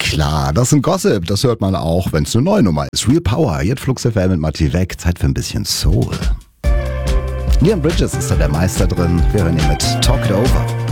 klar, das ist ein Gossip, das hört man auch, wenn es eine neue Nummer ist. Real Power, jetzt Flux FM mit Matti weg, Zeit für ein bisschen Soul. Leon Bridges ist da der Meister drin, wir hören ihn mit Talk It Over.